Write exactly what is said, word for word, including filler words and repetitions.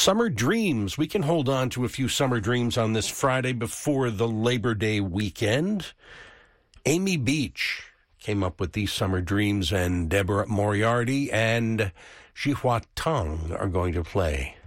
Summer dreams. We can hold on to a few summer dreams on this Friday before the Labor Day weekend. Amy Beach came up with these summer dreams, and Deborah Moriarty and Ji Hua Tong are going to play.